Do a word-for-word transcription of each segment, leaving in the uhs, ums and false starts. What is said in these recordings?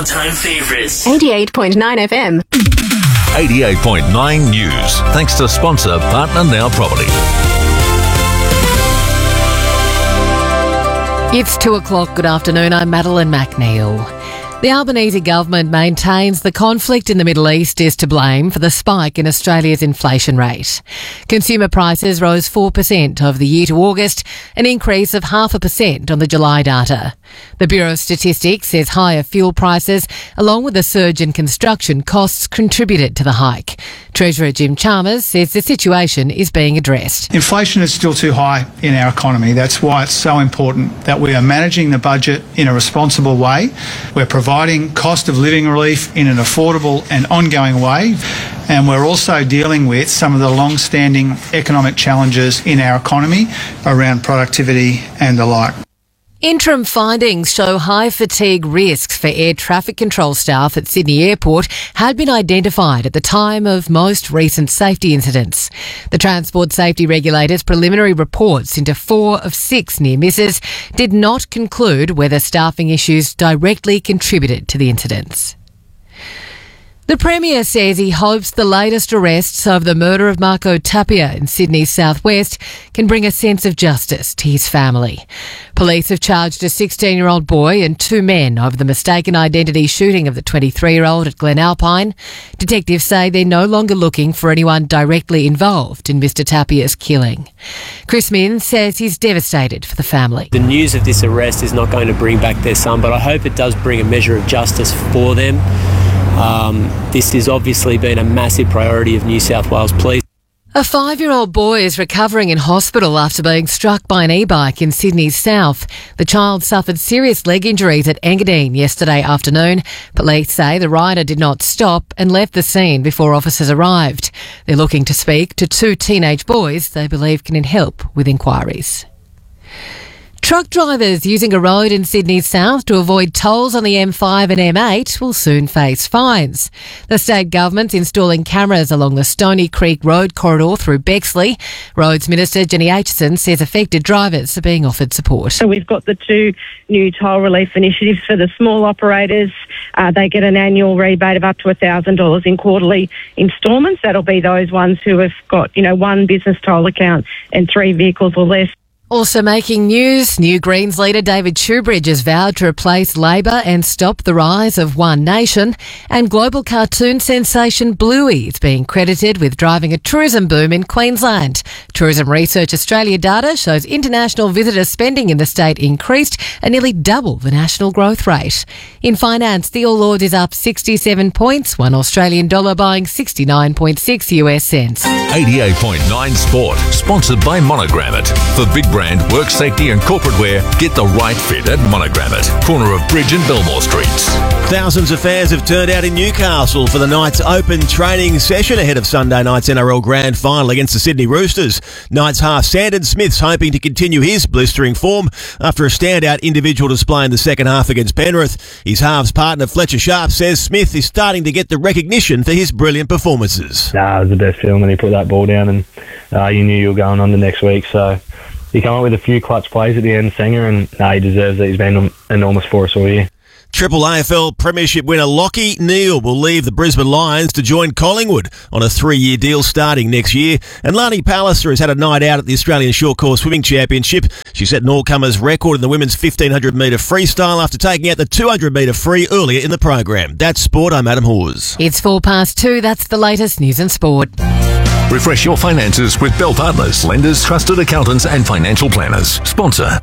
all-time favourites. eighty-eight point nine F M. eighty-eight point nine News. Thanks to sponsor Partner Now Property. It's two o'clock. Good afternoon. I'm Madeline McNeil. The Albanese government maintains the conflict in the Middle East is to blame for the spike in Australia's inflation rate. Consumer prices rose four percent over the year to August, an increase of half a percent on the July data. The Bureau of Statistics says higher fuel prices, along with a surge in construction costs, contributed to the hike. Treasurer Jim Chalmers says the situation is being addressed. Inflation is still too high in our economy. That's why it's so important that we are managing the budget in a responsible way. We're providing cost of living relief in an affordable and ongoing way. And we're also dealing with some of the long-standing economic challenges in our economy around productivity and the like. Interim findings show high fatigue risks for air traffic control staff at Sydney Airport had been identified at the time of most recent safety incidents. The Transport Safety Regulator's preliminary reports into four of six near misses did not conclude whether staffing issues directly contributed to the incidents. The Premier says he hopes the latest arrests over the murder of Marco Tapia in Sydney's southwest can bring a sense of justice to his family. Police have charged a sixteen-year-old boy and two men over the mistaken identity shooting of the twenty-three-year-old at Glen Alpine. Detectives say they're no longer looking for anyone directly involved in Mister Tapia's killing. Chris Minns says he's devastated for the family. The news of this arrest is not going to bring back their son, but I hope it does bring a measure of justice for them. Um, this has obviously been a massive priority of New South Wales Police. A five-year-old boy is recovering in hospital after being struck by an e-bike in Sydney's south. The child suffered serious leg injuries at Engadine yesterday afternoon. Police say the rider did not stop and left the scene before officers arrived. They're looking to speak to two teenage boys they believe can help with inquiries. Truck drivers using a road in Sydney's south to avoid tolls on the M five and M eight will soon face fines. The state government's installing cameras along the Stony Creek Road corridor through Bexley. Roads Minister Jenny Aitchison says affected drivers are being offered support. So we've got the two new toll relief initiatives for the small operators. Uh, they get an annual rebate of up to one thousand dollars in quarterly instalments. That'll be those ones who have got, you know, one business toll account and three vehicles or less. Also making news, New Greens leader David Shoebridge has vowed to replace Labor and stop the rise of One Nation, and global cartoon sensation Bluey is being credited with driving a tourism boom in Queensland. Tourism Research Australia data shows international visitor spending in the state increased at nearly double the national growth rate. In finance, the All Ords is up sixty-seven points, one Australian dollar buying sixty-nine point six U S cents. eighty-eight point nine Sport, sponsored by Monogram It. For big brand, work safety and corporate wear, get the right fit at Monogram It, corner of Bridge and Belmore Streets. Thousands of fans have turned out in Newcastle for the Knights Open training session ahead of Sunday night's N R L Grand Final against the Sydney Roosters. Knights half Sandon Smith's hoping to continue his blistering form after a standout individual display in the second half against Penrith. His halves partner Fletcher Sharp says Smith is starting to get the recognition for his brilliant performances. Nah, it was the best feeling when he put that ball down, and uh, you knew you were going on the next week, so he came up with a few clutch plays at the end, Sanger, and nah, he deserves it. He's been enormous for us all year. Triple A F L Premiership winner Lachie Neale will leave the Brisbane Lions to join Collingwood on a three-year deal starting next year. And Lani Pallister has had a night out at the Australian Short Course Swimming Championship. She set an all-comers record in the women's fifteen hundred metre freestyle after taking out the two hundred metre free earlier in the program. That's Sport. I'm Adam Hawes. It's four past two. That's the latest news and sport. Refresh your finances with Bell Partners, lenders, trusted accountants and financial planners. Sponsor.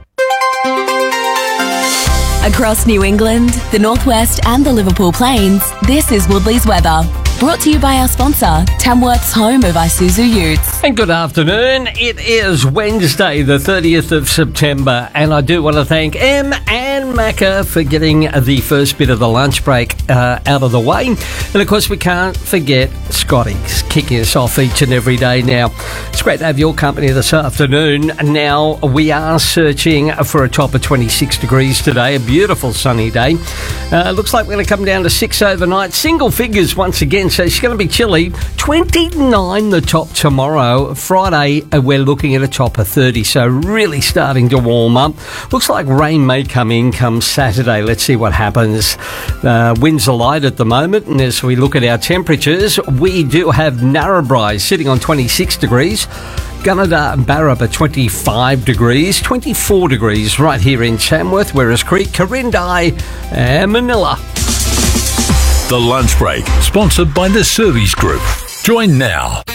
Across New England, the Northwest and the Liverpool Plains, this is Woodley's weather. Brought to you by our sponsor, Tamworth's home of Isuzu Utes. And good afternoon. It is Wednesday, the thirtieth of September, and I do want to thank Em and Macca for getting the first bit of the lunch break uh, out of the way. And of course, we can't forget Scotty's kicking us off each and every day now. It's great to have your company this afternoon. Now, we are searching for a top of twenty-six degrees today, a beautiful sunny day. Uh, looks like we're going to come down to six overnight, single figures once again. So it's going to be chilly. twenty-nine the top tomorrow. Friday, uh, we're looking at a top of thirty. So really starting to warm up. Looks like rain may come in come come Saturday. Let's see what happens. Uh, winds are light at the moment, and as we look at our temperatures, we do have Narrabri sitting on twenty-six degrees. Gunnedah and Barraba twenty-five degrees, twenty-four degrees right here in Tamworth, Werris Creek, Corindai and Manila. The Lunch Break, sponsored by the Service Group. Join now.